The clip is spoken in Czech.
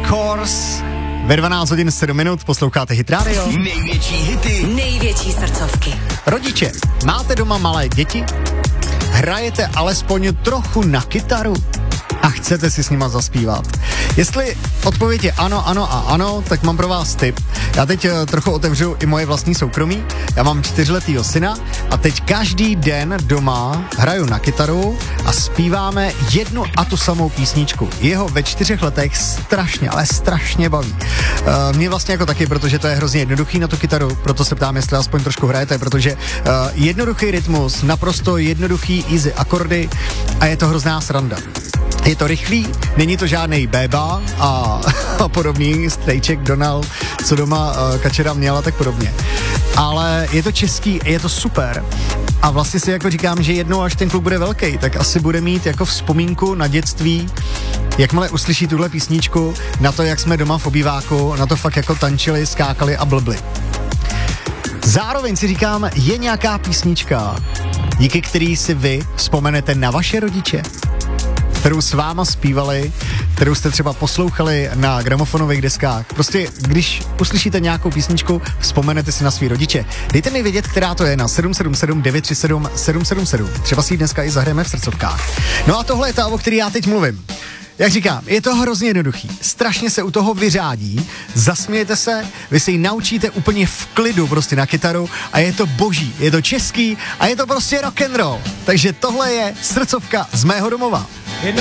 Course. Ve 12 hodin 7 minut posloucháte Hit Radio. Největší hity, největší srdcovky. Rodiče, máte doma malé děti? Hrajete alespoň trochu na kytaru? A chcete si s nima zaspívat? Jestli odpověď je ano, ano a ano, tak mám pro vás tip. Já teď trochu otevřu i moje vlastní soukromí. Já mám 4letýho syna a teď každý den doma hraju na kytaru a zpíváme jednu a tu samou písničku. Jeho ve 4 letech strašně, ale strašně baví. Mě vlastně jako taky, protože to je hrozně jednoduchý na tu kytaru, proto se ptám, jestli aspoň trošku hrajete, protože jednoduchý rytmus, naprosto jednoduchý easy akordy a je to hrozná sranda. Je to rychlý, není to žádnej béba a podobný, strejček Donald, co doma Kačera měla, tak podobně. Ale je to český, je to super. A vlastně si jako říkám, že jednou, až ten kluk bude velký, tak asi bude mít jako vzpomínku na dětství, jakmile uslyší tuhle písničku, na to, jak jsme doma v obýváku, na to fakt jako tančili, skákali a blbli. Zároveň si říkám, je nějaká písnička, díky který si vy vzpomenete na vaše rodiče, kterou s váma zpívali, kterou jste třeba poslouchali na gramofonových deskách. Prostě, když uslyšíte nějakou písničku, vzpomenete si na svý rodiče. Dejte mi vědět, která to je na 777 937 777. Třeba si ji dneska i zahrajeme v srdcovkách. No a tohle je ta, o který já teď mluvím. Jak říkám, je to hrozně jednoduchý. Strašně se u toho vyřádí, zasmějete se, vy se ji naučíte úplně v klidu prostě na kytaru a je to boží, je to český a je to prostě rock and roll. Takže tohle je srdcovka z mého domova.